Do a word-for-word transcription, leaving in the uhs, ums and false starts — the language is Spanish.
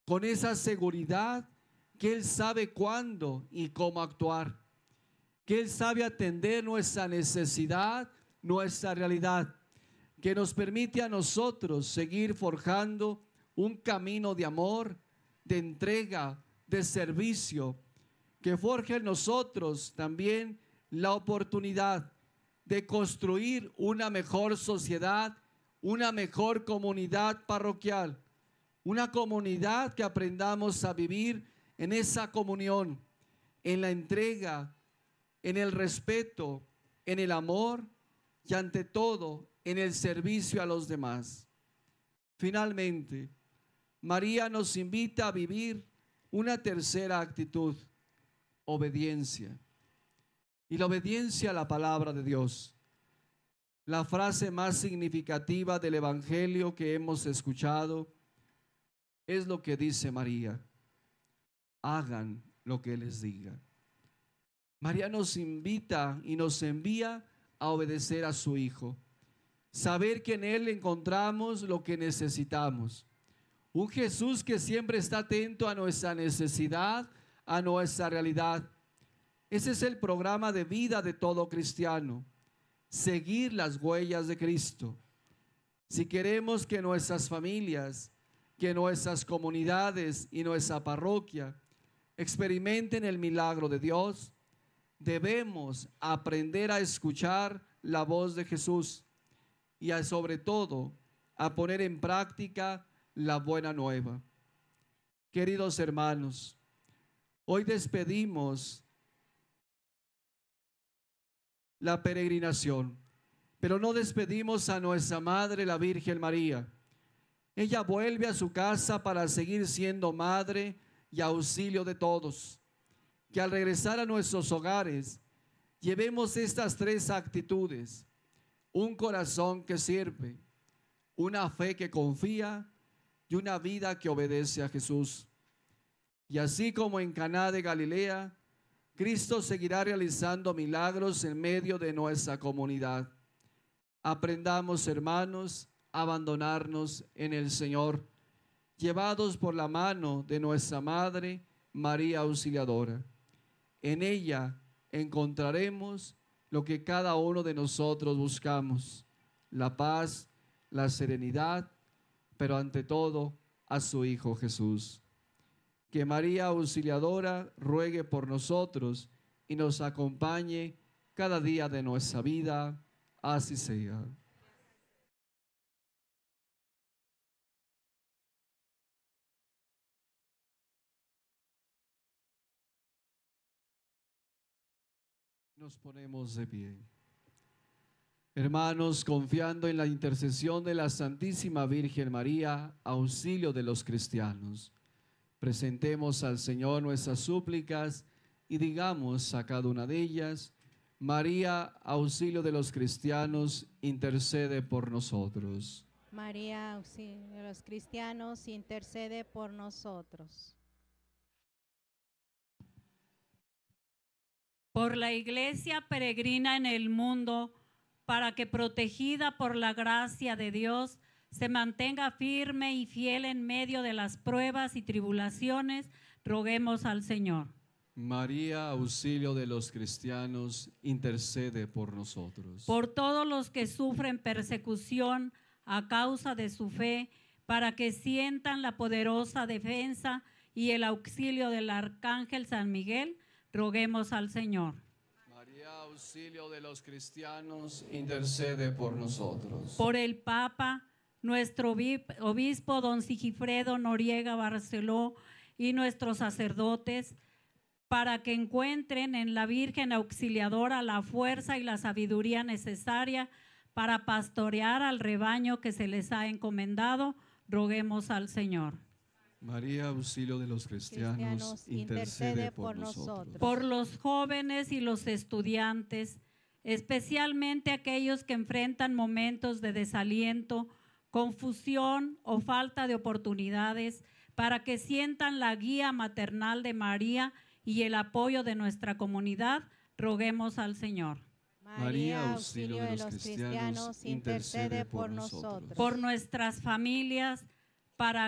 con esa seguridad que Él sabe cuándo y cómo actuar, que Él sabe atender nuestra necesidad, nuestra realidad, que nos permite a nosotros seguir forjando un camino de amor, de entrega, de servicio, que forje en nosotros también la oportunidad de construir una mejor sociedad, una mejor comunidad parroquial, una comunidad que aprendamos a vivir en esa comunión, en la entrega, en el respeto, en el amor y ante todo en el servicio a los demás. Finalmente, María nos invita a vivir una tercera actitud: obediencia. Y la obediencia a la palabra de Dios. La frase más significativa del Evangelio que hemos escuchado es lo que dice María: hagan lo que Él les diga. María nos invita y nos envía a obedecer a su Hijo, saber que en Él encontramos lo que necesitamos. Un Jesús que siempre está atento a nuestra necesidad, a nuestra realidad. Ese es el programa de vida de todo cristiano: seguir las huellas de Cristo. Si queremos que nuestras familias, que nuestras comunidades y nuestra parroquia experimenten el milagro de Dios, debemos aprender a escuchar la voz de Jesús y a, sobre todo, a poner en práctica la buena nueva. Queridos hermanos, hoy despedimos la peregrinación, pero no despedimos a nuestra Madre, la Virgen María. Ella vuelve a su casa para seguir siendo madre y auxilio de todos. Que al regresar a nuestros hogares llevemos estas tres actitudes: un corazón que sirve, una fe que confía y una vida que obedece a Jesús. Y así como en Caná de Galilea, Cristo seguirá realizando milagros en medio de nuestra comunidad. Aprendamos, hermanos, a abandonarnos en el Señor, llevados por la mano de nuestra Madre María Auxiliadora. En ella encontraremos lo que cada uno de nosotros buscamos: la paz, la serenidad, pero ante todo a su Hijo Jesús. Que María Auxiliadora ruegue por nosotros y nos acompañe cada día de nuestra vida. Así sea. Nos ponemos de pie. Hermanos, confiando en la intercesión de la Santísima Virgen María, auxilio de los cristianos, presentemos al Señor nuestras súplicas y digamos a cada una de ellas: María, auxilio de los cristianos, intercede por nosotros. María, auxilio de los cristianos, intercede por nosotros. Por la Iglesia peregrina en el mundo, para que, protegida por la gracia de Dios, se mantenga firme y fiel en medio de las pruebas y tribulaciones, roguemos al Señor. María, auxilio de los cristianos, intercede por nosotros. Por todos los que sufren persecución a causa de su fe, para que sientan la poderosa defensa y el auxilio del Arcángel San Miguel, roguemos al Señor. María, auxilio de los cristianos, intercede por nosotros. Por el Papa, nuestro obispo don Sigifredo Noriega Barceló y nuestros sacerdotes, para que encuentren en la Virgen Auxiliadora la fuerza y la sabiduría necesaria para pastorear al rebaño que se les ha encomendado, roguemos al Señor. María, auxilio de los cristianos, Cristianos, intercede, intercede por, por nosotros. nosotros. Por los jóvenes y los estudiantes, especialmente aquellos que enfrentan momentos de desaliento, confusión o falta de oportunidades, para que sientan la guía maternal de María y el apoyo de nuestra comunidad, roguemos al Señor. María, auxilio de los cristianos, intercede por nosotros. Por nuestras familias, para